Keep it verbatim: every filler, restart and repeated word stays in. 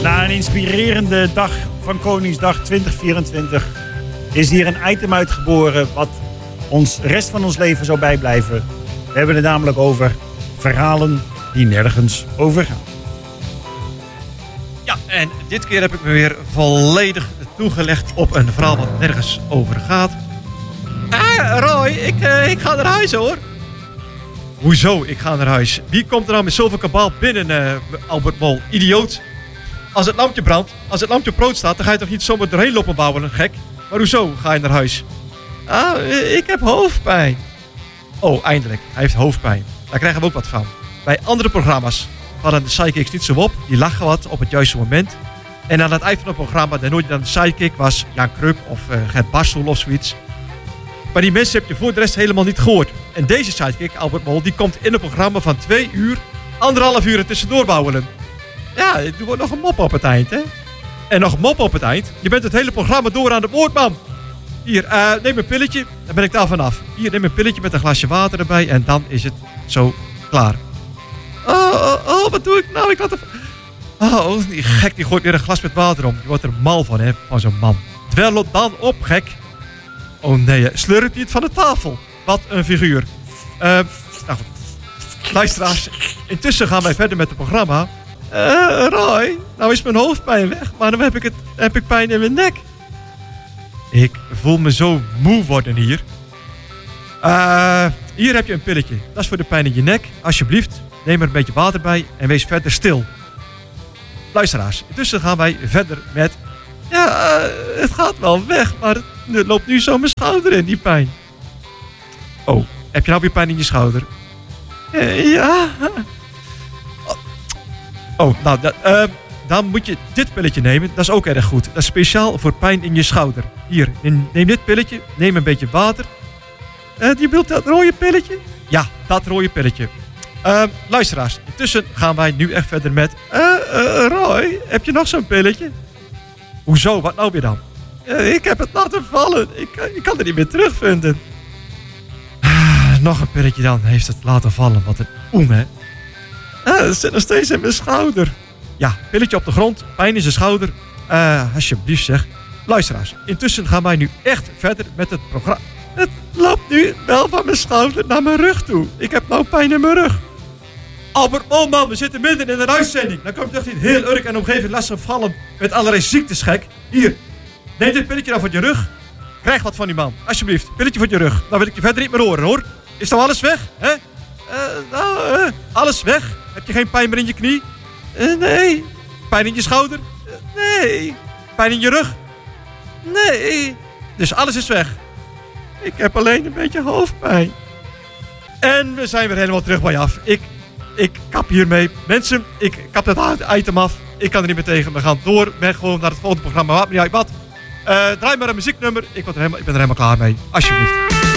Na een inspirerende dag van Koningsdag twintig vierentwintig is hier een item uitgeboren wat ons de rest van ons leven zou bijblijven. We hebben het namelijk over verhalen die nergens over gaan. Ja, en dit keer heb ik me weer volledig toegelegd op een verhaal wat nergens over gaat. Ah, Roy, ik, uh, ik ga naar huis hoor. Hoezo, ik ga naar huis? Wie komt er nou met zoveel kabaal binnen, uh, Albert Mol? Idioot. Als het lampje brandt, als het lampje op rood staat, dan ga je toch niet zomaar doorheen lopen bouwen, gek? Maar hoezo ga je naar huis? Ah, uh, ik heb hoofdpijn. Oh, eindelijk. Hij heeft hoofdpijn. Daar krijgen we ook wat van. Bij andere programma's hadden de sidekicks niet zo op. Die lachen wat op het juiste moment. En aan het eind van het programma, de nooit aan de sidekick was Jan Kruk of uh, Gert Barstoel of zoiets. Maar die mensen heb je voor de rest helemaal niet gehoord. En deze sidekick, Albert Mol, die komt in een programma van twee uur, anderhalf uur er tussendoor bouwen. Ja, er wordt nog een mop op het eind, hè. En nog een mop op het eind. Je bent het hele programma door aan de woord, man. Hier, uh, neem een pilletje, dan ben ik daar vanaf. Hier, neem een pilletje met een glasje water erbij en dan is het zo klaar. Oh, oh, oh, wat doe ik nou? Ik laat er... Oh, die gek die gooit weer een glas met water om. Je wordt er mal van, hè, van zo'n man. Dwel dan op, gek. Oh nee, slurpt hij het van de tafel. Wat een figuur. Uh, nou, luisteraars, intussen gaan wij verder met het programma. Uh, Roy, nou is mijn hoofdpijn weg, maar dan heb ik, het, heb ik pijn in mijn nek. Ik voel me zo moe worden hier. Uh, hier heb je een pilletje. Dat is voor de pijn in je nek. Alsjeblieft, neem er een beetje water bij en wees verder stil. Luisteraars, intussen gaan wij verder met... Ja, uh, het gaat wel weg, maar het loopt nu zo mijn schouder in, die pijn. Oh, heb je nou weer pijn in je schouder? Uh, ja. Oh, nou, da, uh, dan moet je dit pilletje nemen. Dat is ook erg goed. Dat is speciaal voor pijn in je schouder. Hier, neem dit pilletje. Neem een beetje water. Uh, die bedoelt dat rode pilletje? Ja, dat rode pilletje. Uh, luisteraars, intussen gaan wij nu echt verder met... Uh, uh, Roy, heb je nog zo'n pilletje? Hoezo? Wat nou weer dan? Uh, ik heb het laten vallen. Ik, ik kan het niet meer terugvinden. Ah, nog een pilletje dan. Heeft het laten vallen. Wat een oem, hè? Ah, het zit nog steeds in mijn schouder. Ja, pilletje op de grond. Pijn in zijn schouder. Uh, alsjeblieft zeg. Luisteraars, intussen gaan wij nu echt verder met het programma. Het loopt nu wel van mijn schouder naar mijn rug toe. Ik heb nou pijn in mijn rug. Albert Mol, man, we zitten midden in een uitzending. Dan komt toch niet heel Urk en omgeving last van vallen met allerlei ziektes, gek. Hier, neem dit pilletje dan voor je rug. Krijg wat van die man, alsjeblieft. Pilletje voor je rug. Dan wil ik je verder niet meer horen, hoor. Is nou alles weg, hè? Uh, nou, uh, alles weg. Heb je geen pijn meer in je knie? Uh, nee. Pijn in je schouder? Uh, nee. Pijn in je rug? Nee. Dus alles is weg. Ik heb alleen een beetje hoofdpijn. En we zijn weer helemaal terug bij je af. Ik... Ik kap hiermee. Mensen, ik kap dat item af. Ik kan er niet meer tegen. We gaan door. Ben gewoon naar het volgende programma. Wat? Uh, draai maar een muzieknummer. Ik ben er helemaal, ik ben er helemaal klaar mee. Alsjeblieft.